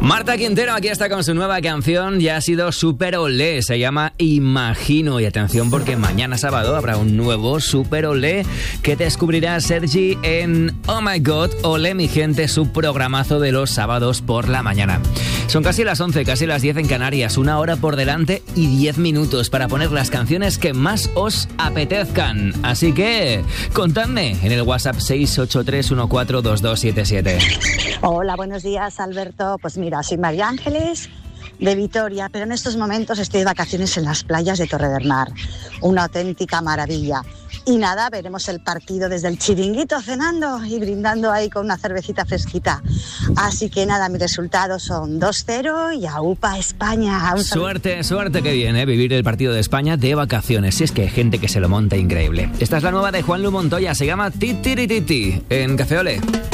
Marta Quintero aquí está con su nueva canción, ya ha sido súper olé, se llama Imagino. Y atención porque mañana sábado habrá un nuevo súper olé que descubrirá Sergi en Oh My God, olé mi gente, su programazo de los sábados por la mañana. Son casi las 11, casi las 10 en Canarias, 1 hora por delante y 10 minutos para poner las canciones que más os apetezcan. Así que contadme en el WhatsApp 683142277. Hola, buenos días, Alberto. Pues mira, soy María Ángeles de Vitoria, pero en estos momentos estoy de vacaciones en las playas de Torredembar. Una auténtica maravilla. Y nada, veremos el partido desde el chiringuito cenando y brindando ahí con una cervecita fresquita. Así que nada, mis resultados son 2-0 y aupa España. Suerte que viene vivir el partido de España de vacaciones. Si es que hay gente que se lo monta increíble. Esta es la nueva de Juanlu Montoya, se llama Titirititi en Café Olé.